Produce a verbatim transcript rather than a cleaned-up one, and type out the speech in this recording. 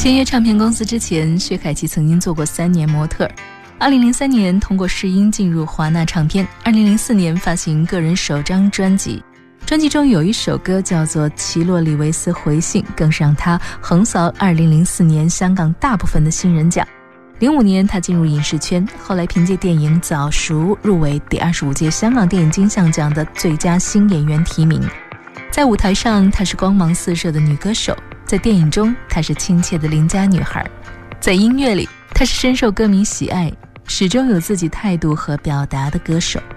签约唱片公司之前，薛凯琪曾经做过三年模特。二零零三年通过试音进入华纳唱片，二零零四年发行个人首张专辑，专辑中有一首歌叫做《奇洛里维斯回信》，更是让他横扫二零零四年香港大部分的新人奖。零五年他进入影视圈，后来凭借电影《早熟》入围第二十五届香港电影金像奖的最佳新演员提名。在舞台上她是光芒四射的女歌手，在电影中她是亲切的邻家女孩，在音乐里她是深受歌迷喜爱，始终有自己态度和表达的歌手。